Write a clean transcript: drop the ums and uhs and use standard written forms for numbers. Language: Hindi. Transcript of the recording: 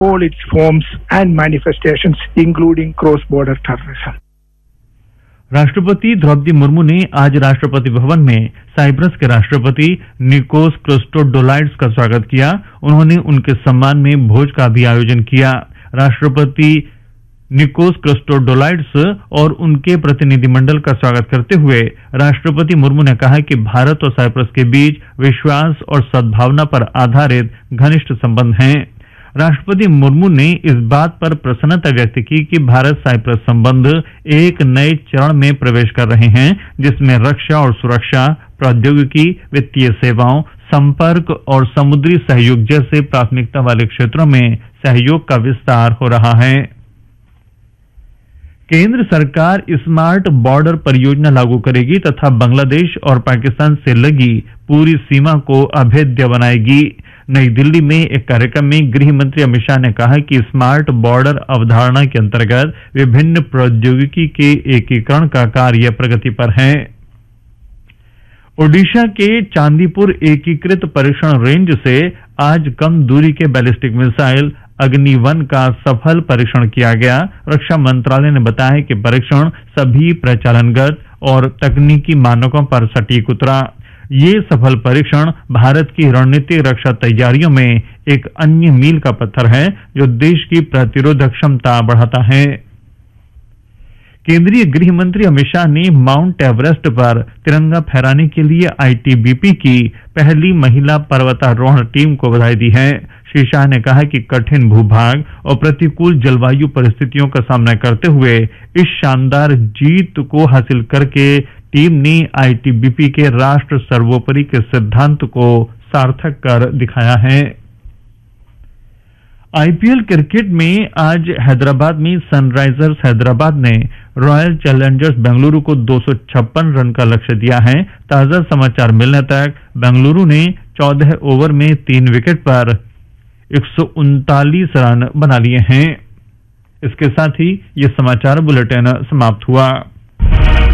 all its forms and manifestations, including cross-border terrorism. राष्ट्रपति द्रौपदी मुर्मू ने आज राष्ट्रपति भवन में साइप्रस के राष्ट्रपति निकोस क्रिस्टोडोलाइड्स का स्वागत किया। उन्होंने उनके सम्मान में भोज का भी आयोजन किया। राष्ट्रपति निकोस क्रिस्टोडोलाइड्स और उनके प्रतिनिधिमंडल का स्वागत करते हुए राष्ट्रपति मुर्मू ने कहा कि भारत और साइप्रस के बीच विश्वास और सद्भावना पर आधारित घनिष्ठ संबंध हैं। राष्ट्रपति मुर्मू ने इस बात पर प्रसन्नता व्यक्त की कि भारत साइप्रस संबंध एक नए चरण में प्रवेश कर रहे हैं, जिसमें रक्षा और सुरक्षा, प्रौद्योगिकी, वित्तीय सेवाओं, संपर्क और समुद्री सहयोग जैसे प्राथमिकता वाले क्षेत्रों में सहयोग का विस्तार हो रहा है। केंद्र सरकार स्मार्ट बॉर्डर परियोजना लागू करेगी तथा बांग्लादेश और पाकिस्तान से लगी पूरी सीमा को अभेद्य बनाएगी। नई दिल्ली में एक कार्यक्रम में गृह मंत्री अमित शाह ने कहा कि स्मार्ट बॉर्डर अवधारणा के अंतर्गत विभिन्न प्रौद्योगिकी के एकीकरण का कार्य प्रगति पर है। ओडिशा के चांदीपुर एकीकृत परीक्षण रेंज से आज कम दूरी के बैलिस्टिक मिसाइल अग्नि-1 का सफल परीक्षण किया गया। रक्षा मंत्रालय ने बताया कि परीक्षण सभी प्रचालनगत और तकनीकी मानकों पर सटीक उतरा। ये सफल परीक्षण भारत की रणनीतिक रक्षा तैयारियों में एक अन्य मील का पत्थर है, जो देश की प्रतिरोधक क्षमता बढ़ाता है। केंद्रीय गृह मंत्री अमित शाह ने माउंट एवरेस्ट पर तिरंगा फहराने के लिए आईटीबीपी की पहली महिला पर्वतारोहण टीम को बधाई दी है। श्री शाह ने कहा कि कठिन भूभाग और प्रतिकूल जलवायु परिस्थितियों का सामना करते हुए इस शानदार जीत को हासिल करके टीम ने आईटीबीपी के राष्ट्र सर्वोपरि के सिद्धांत को सार्थक कर दिखाया है। आईपीएल क्रिकेट में आज हैदराबाद में सनराइजर्स हैदराबाद ने रॉयल चैलेंजर्स बेंगलुरु को 256 रन का लक्ष्य दिया है। ताजा समाचार मिलने तक बेंगलुरु ने 14 ओवर में 3 विकेट पर 139 रन बना लिए हैं। इसके साथ ही ये समाचार बुलेटिन समाप्त हुआ।